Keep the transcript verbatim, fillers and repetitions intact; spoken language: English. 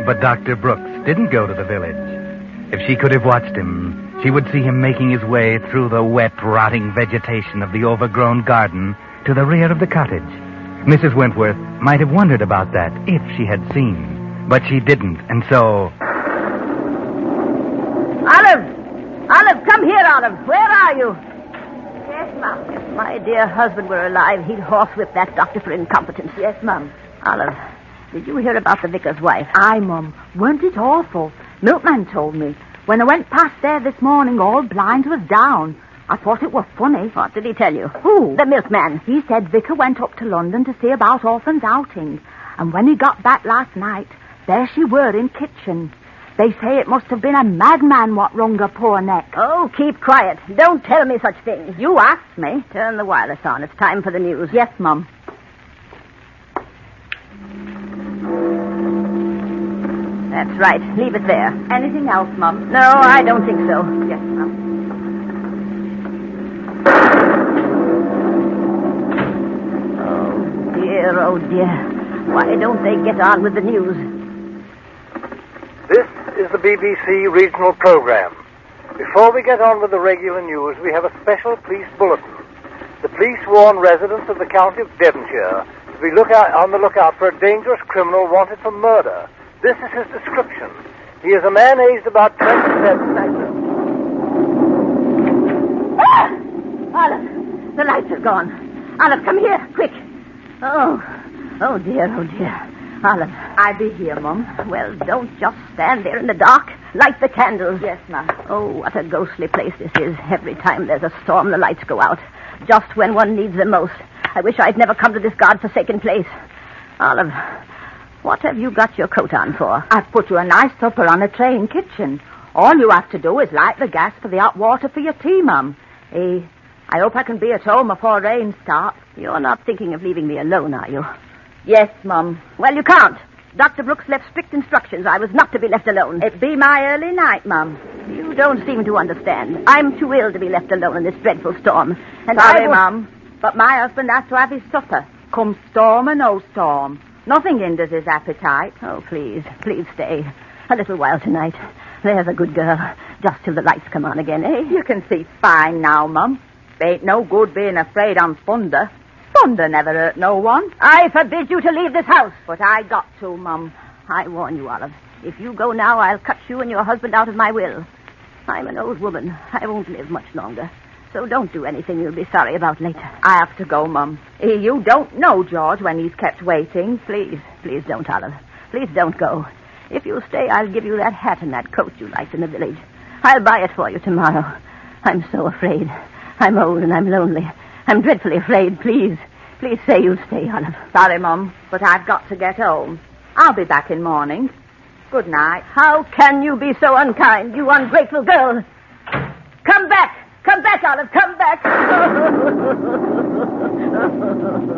But Doctor Brooks didn't go to the village. If she could have watched him, she would see him making his way through the wet, rotting vegetation of the overgrown garden to the rear of the cottage. Missus Wentworth might have wondered about that if she had seen, but she didn't, and so... Olive! Olive, come here, Olive. Where are you? Yes, Mum. If my dear husband were alive, he'd horsewhip that doctor for incompetence. Yes, Mum. Olive, did you hear about the vicar's wife? Aye, Mum. Weren't it awful? Milkman told me. When I went past there this morning, all blinds was down. I thought it was funny. What did he tell you? Who? The milkman. He said Vicar went up to London to see about orphans' outing. And when he got back last night, there she were in kitchen. They say it must have been a madman what wrung her poor neck. Oh, keep quiet. Don't tell me such things. You asked me. Turn the wireless on. It's time for the news. Yes, Mum. That's right. Leave it there. Anything else, Mum? No, I don't think so. Yes, Mum. Oh, dear, oh, dear. Why don't they get on with the news? This is the B B C regional program. Before we get on with the regular news, we have a special police bulletin. The police warn residents of the county of Devonshire to be look out, on the lookout for a dangerous criminal wanted for murder. This is his description. He is a man aged about twenty-seven. Ah! Olive, the lights are gone. Olive, come here, quick. Oh, oh dear, oh dear. Olive. I be here, Mum. Well, don't just stand there in the dark. Light the candles. Yes, Mum. Oh, what a ghostly place this is. Every time there's a storm, the lights go out. Just when one needs them most. I wish I'd never come to this God-forsaken place. Olive, what have you got your coat on for? I've put you a nice supper on a tray in kitchen. All you have to do is light the gas for the hot water for your tea, Mum. Eh, I hope I can be at home before rain starts. You're not thinking of leaving me alone, are you? Yes, Mum. Well, you can't. Doctor Brooks left strict instructions. I was not to be left alone. It be my early night, Mum. You don't seem to understand. I'm too ill to be left alone in this dreadful storm. And Sorry, I will... Mum, but my husband has to have his supper. Come storm or no storm. Nothing hinders his appetite. Oh, please, please stay. A little while tonight. There's a good girl. Just till the lights come on again, eh? You can see fine now, Mum. Ain't no good being afraid on thunder. Thunder never hurt no one. I forbid you to leave this house. But I got to, Mum. I warn you, Olive. If you go now, I'll cut you and your husband out of my will. I'm an old woman. I won't live much longer. So don't do anything you'll be sorry about later. I have to go, Mum. You don't know George when he's kept waiting. Please, please don't, Olive. Please don't go. If you stay, I'll give you that hat and that coat you liked in the village. I'll buy it for you tomorrow. I'm so afraid. I'm old and I'm lonely. I'm dreadfully afraid. Please, please say you'll stay, Olive. Sorry, Mum, but I've got to get home. I'll be back in morning. Good night. How can you be so unkind, you ungrateful girl? Come back! Come back, Olive! Come back!